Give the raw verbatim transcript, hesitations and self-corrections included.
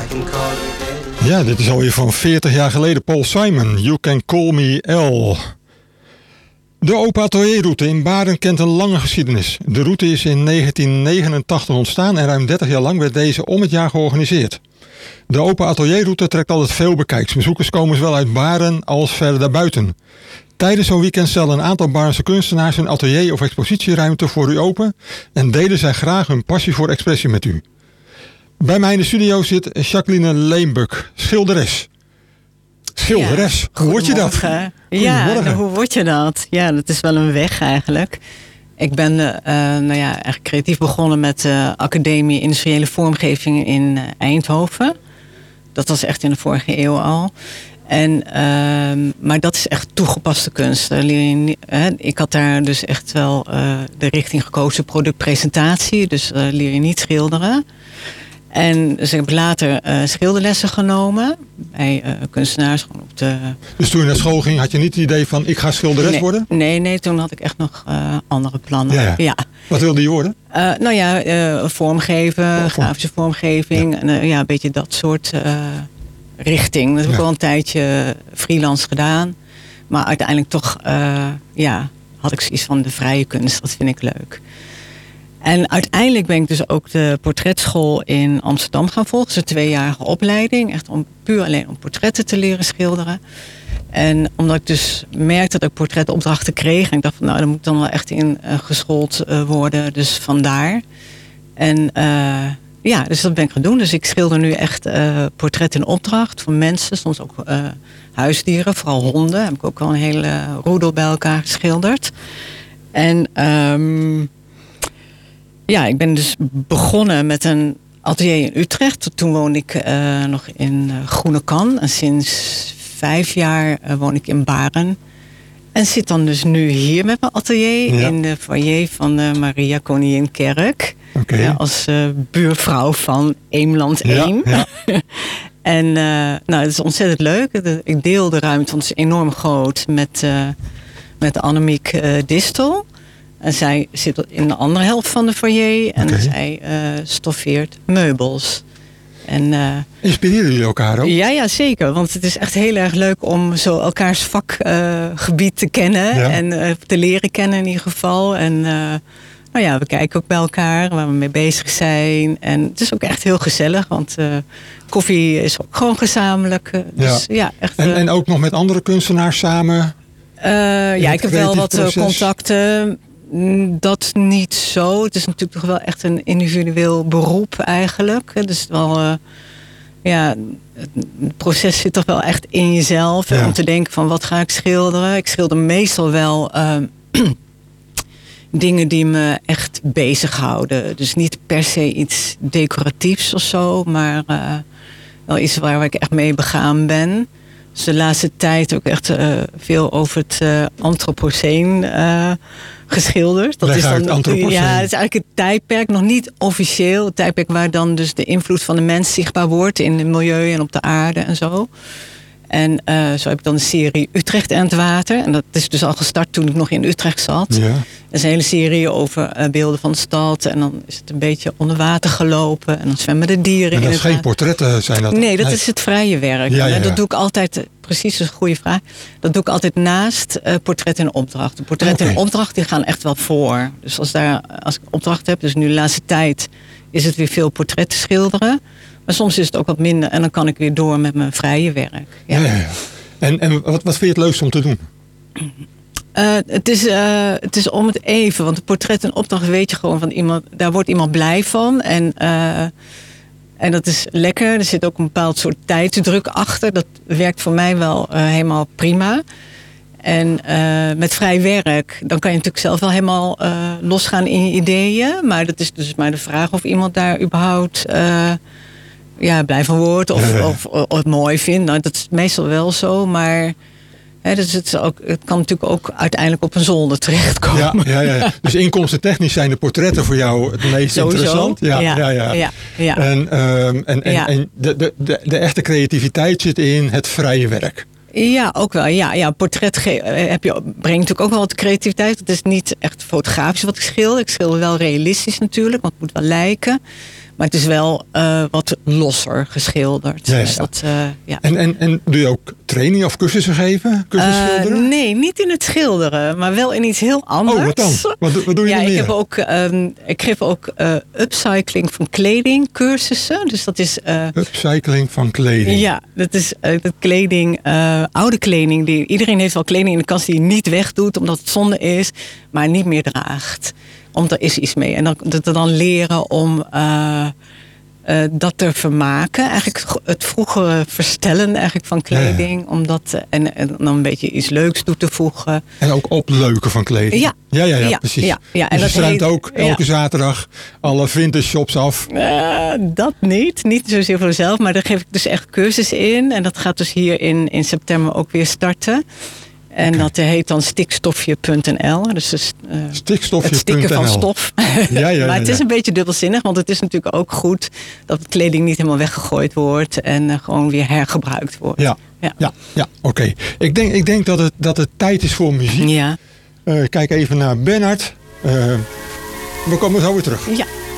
Ja, dit is alweer van veertig jaar geleden. Paul Simon, You Can Call Me L. De Open Atelierroute in Baren kent een lange geschiedenis. De route is in negentien negenentachtig ontstaan en ruim dertig jaar lang werd deze om het jaar georganiseerd. De Open Atelierroute trekt altijd veel bekijks. Bezoekers komen zowel uit Baren als verder daarbuiten. Tijdens zo'n weekend stellen een aantal Barense kunstenaars hun atelier of expositieruimte voor u open en delen zij graag hun passie voor expressie met u. Bij mij in de studio zit Jacqueline Leembuk, schilderes. Schilderes, ja, hoe word je dat? Ja, nou, hoe word je dat? Ja, dat is wel een weg eigenlijk. Ik ben uh, nou ja, eigenlijk creatief begonnen met de Academie Industriële Vormgeving in uh, Eindhoven. Dat was echt in de vorige eeuw al. En, uh, maar dat is echt toegepaste kunst. Uh, ik had daar dus echt wel uh, de richting gekozen, productpresentatie. Dus uh, leer je niet schilderen. En dus ik heb later uh, schilderlessen genomen bij uh, kunstenaars. Op de... Dus toen je naar school ging, had je niet het idee van ik ga schilderes nee, worden? Nee, nee, toen had ik echt nog uh, andere plannen. Ja, ja. Ja. Wat wilde je worden? Uh, nou ja, uh, vormgeven, oh, vorm. grafische vormgeving. Ja. En, uh, ja, een beetje dat soort uh, richting. Dat heb ik ja. al een tijdje freelance gedaan. Maar uiteindelijk toch uh, ja, had ik zoiets van de vrije kunst. Dat vind ik leuk. En uiteindelijk ben ik dus ook de portretschool in Amsterdam gaan volgen. Dat is een tweejarige opleiding. Echt om, puur alleen om portretten te leren schilderen. En omdat ik dus merkte dat ik portretopdrachten kreeg. En ik dacht van nou, daar moet ik dan wel echt in uh, geschoold uh, worden. Dus vandaar. En uh, ja, dus dat ben ik gaan doen. Dus ik schilder nu echt uh, portretten in opdracht. Voor mensen, soms ook uh, huisdieren. Vooral honden. Heb ik ook al een hele roedel bij elkaar geschilderd. En... Um, Ja, ik ben dus begonnen met een atelier in Utrecht. Toen woonde ik uh, nog in uh, Groenekan. En sinds vijf jaar uh, woon ik in Baren. En zit dan dus nu hier met mijn atelier. Ja. In de foyer van de Maria Koninginkerk. Okay. Ja, als uh, buurvrouw van Eemland één. Ja, ja. En uh, nou, het is ontzettend leuk. Ik deel de ruimte, want het is enorm groot. Met, uh, met Annemiek uh, Distel. En zij zit in de andere helft van de foyer. En okay. zij uh, stoffeert meubels. En, uh, inspireren jullie elkaar ook? Ja, ja, zeker. Want het is echt heel erg leuk om zo elkaars vakgebied uh, te kennen. Ja. En uh, te leren kennen in ieder geval. En uh, nou ja, we kijken ook bij elkaar waar we mee bezig zijn. En het is ook echt heel gezellig. Want uh, koffie is ook gewoon gezamenlijk. Uh, dus, ja. Ja, echt, uh, en, en ook nog met andere kunstenaars samen? Uh, ja, ik heb wel wat proces. contacten. Dat niet zo. Het is natuurlijk toch wel echt een individueel beroep eigenlijk. Dus wel, uh, ja, het proces zit toch wel echt in jezelf. Ja. Om te denken van wat ga ik schilderen. Ik schilder meestal wel uh, dingen die me echt bezighouden. Dus niet per se iets decoratiefs of zo. Maar uh, wel iets waar ik echt mee begaan ben. Dus de laatste tijd ook echt uh, veel over het uh, Anthropoceen uh, geschilderd. Dat Leg is dan, Anthropoceen. Ja, dat is eigenlijk het tijdperk, nog niet officieel. Het tijdperk waar dan dus de invloed van de mens zichtbaar wordt in het milieu en op de aarde en zo. En uh, zo heb ik dan de serie Utrecht en het water. En dat is dus al gestart toen ik nog in Utrecht zat. Ja. Dat is een hele serie over uh, beelden van de stad. En dan is het een beetje onder water gelopen. En dan zwemmen de dieren en in dat het is geen portretten, zijn dat? Nee, dat nee. is het vrije werk. Ja, ja, ja. Dat doe ik altijd, precies, dat is een goede vraag. Dat doe ik altijd naast uh, portretten in opdracht. De portretten okay. in opdracht die gaan echt wel voor. Dus als, daar, als ik opdracht heb, dus nu de laatste tijd is het weer veel portretten schilderen. Maar soms is het ook wat minder en dan kan ik weer door met mijn vrije werk. Ja. Ja, ja, ja. En, en wat, wat vind je het leukste om te doen? Uh, het, is, uh, het is om het even, want de portret en opdracht weet je gewoon van iemand, daar wordt iemand blij van. En, uh, en dat is lekker. Er zit ook een bepaald soort tijdsdruk achter. Dat werkt voor mij wel uh, helemaal prima. En uh, met vrij werk, dan kan je natuurlijk zelf wel helemaal uh, losgaan in je ideeën. Maar dat is dus maar de vraag of iemand daar überhaupt uh, ja, blij van wordt of, ja. of, of, of het mooi vindt. Nou, dat is meestal wel zo, maar hè, dus het, is ook, het kan natuurlijk ook uiteindelijk op een zolder terechtkomen. Ja, ja, ja. Dus inkomstentechnisch zijn de portretten voor jou het meest Sowieso. interessant. Ja, ja, ja, ja. ja, ja. En, um, en, en, ja. en de, de, de, de echte creativiteit zit in het vrije werk. Ja, ook wel. Ja, ja, portret ge- heb je, brengt natuurlijk ook wel wat creativiteit. Het is niet echt fotografisch wat ik schilder. Ik schilder wel realistisch natuurlijk, want het moet wel lijken. Maar het is wel uh, wat losser geschilderd. Ja, ja. Dus dat, uh, ja. en, en, en doe je ook training of cursussen geven? Cursussen uh, schilderen? Nee, niet in het schilderen, maar wel in iets heel anders. Oh, wat dan? Wat, wat doe je ja, dan meer? Ik, heb ook, um, ik geef ook uh, upcycling van kleding cursussen. Dus dat is... Uh, upcycling van kleding? Ja, dat is uh, dat kleding, uh, oude kleding. Die, iedereen heeft wel kleding in de kast die je niet wegdoet omdat het zonde is, maar niet meer draagt. Omdat er is iets mee. En dan, dat we dan leren om uh, uh, dat te vermaken. Eigenlijk het vroegere verstellen eigenlijk van kleding. Ja, ja. Om dat, en, en dan een beetje iets leuks toe te voegen. En ook opleuken van kleding. Ja, ja, ja, ja, ja precies. Ja, ja. Dus en je struint ook elke ja. zaterdag alle vintage shops af? Uh, dat niet. Niet zozeer voor mezelf. Maar daar geef ik dus echt cursus in. En dat gaat dus hier in, in september ook weer starten. En okay. dat heet dan stikstofje punt n l. Dus, dus uh, stikstofje. Het stikken van stof. Ja, ja, maar het ja, is ja. een beetje dubbelzinnig. Want het is natuurlijk ook goed dat kleding niet helemaal weggegooid wordt. En uh, gewoon weer hergebruikt wordt. Ja, ja. ja, ja oké. Okay. Ik denk, ik denk dat, het, dat het tijd is voor muziek. Ja. Uh, kijk even naar Bernhard. Uh, we komen zo weer terug. Ja.